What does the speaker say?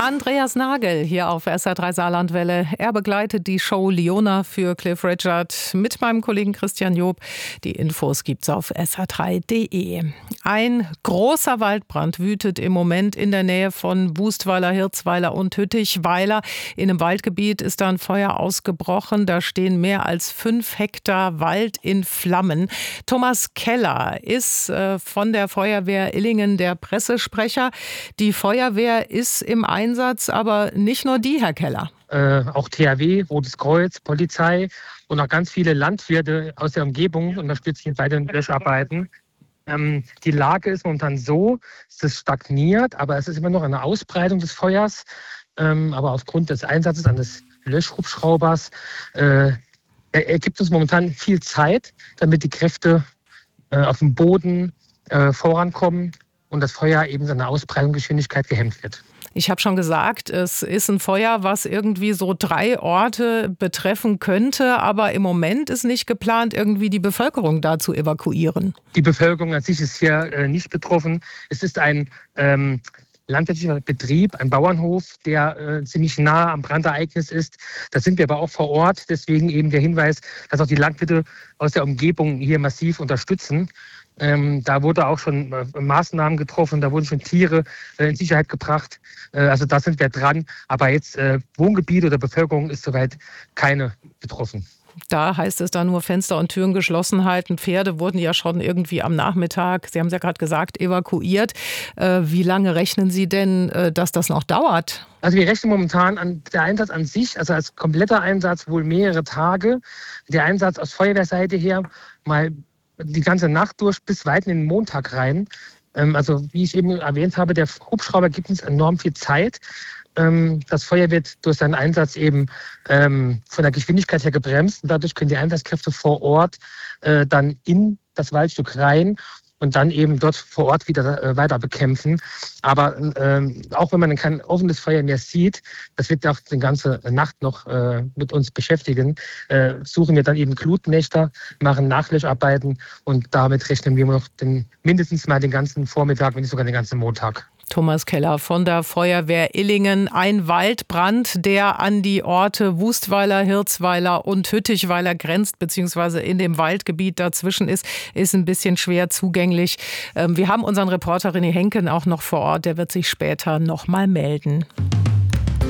Andreas Nagel hier auf SR3 Saarlandwelle. Er begleitet die Show Leona für Cliff Richard mit meinem Kollegen Christian Job. Die Infos gibt's auf sr3.de. Ein großer Waldbrand wütet im Moment in der Nähe von Wustweiler, Hirzweiler und Hüttichweiler. In einem Waldgebiet ist da ein Feuer ausgebrochen. Da stehen mehr als 5 Hektar Wald in Flammen. Thomas Keller ist von der Feuerwehr Illingen der Pressesprecher. Die Feuerwehr ist im Einsatz, aber nicht nur die, Herr Keller. Auch THW, Rotes Kreuz, Polizei und auch ganz viele Landwirte aus der Umgebung unterstützen bei den Löscharbeiten. Die Lage ist momentan so, es stagniert, aber es ist immer noch eine Ausbreitung des Feuers. Aber aufgrund des Einsatzes eines Löschhubschraubers ergibt uns momentan viel Zeit, damit die Kräfte auf dem Boden vorankommen und das Feuer eben seine Ausbreitungsgeschwindigkeit gehemmt wird. Ich habe schon gesagt, es ist ein Feuer, was irgendwie so 3 Orte betreffen könnte. Aber im Moment ist nicht geplant, irgendwie die Bevölkerung da zu evakuieren. Die Bevölkerung an sich ist hier nicht betroffen. Es ist ein landwirtschaftlicher Betrieb, ein Bauernhof, der ziemlich nah am Brandereignis ist. Da sind wir aber auch vor Ort. Deswegen eben der Hinweis, dass auch die Landwirte aus der Umgebung hier massiv unterstützen. Da wurde auch schon Maßnahmen getroffen, da wurden schon Tiere in Sicherheit gebracht. Also da sind wir dran. Aber jetzt Wohngebiet oder Bevölkerung ist soweit keine betroffen. Da heißt es dann nur Fenster und Türen geschlossen halten. Pferde wurden ja schon irgendwie am Nachmittag, Sie haben es ja gerade gesagt, evakuiert. Wie lange rechnen Sie denn, dass das noch dauert? Also wir rechnen momentan an der Einsatz an sich, also als kompletter Einsatz wohl mehrere Tage. Der Einsatz aus Feuerwehrseite her mal die ganze Nacht durch bis weit in den Montag rein. Also wie ich eben erwähnt habe, der Hubschrauber gibt uns enorm viel Zeit. Das Feuer wird durch seinen Einsatz eben von der Geschwindigkeit her gebremst. Und dadurch können die Einsatzkräfte vor Ort dann in das Waldstück rein und dann eben dort vor Ort wieder weiter bekämpfen. Aber auch wenn man dann kein offenes Feuer mehr sieht, das wird auch die ganze Nacht noch mit uns beschäftigen, suchen wir dann eben Glutnächte, machen Nachlöscharbeiten und damit rechnen wir noch mindestens mal den ganzen Vormittag, wenn nicht sogar den ganzen Montag. Thomas Keller von der Feuerwehr Illingen. Ein Waldbrand, der an die Orte Wustweiler, Hirzweiler und Hüttichweiler grenzt, beziehungsweise in dem Waldgebiet dazwischen ist ein bisschen schwer zugänglich. Wir haben unseren Reporter René Henken auch noch vor Ort. Der wird sich später noch mal melden.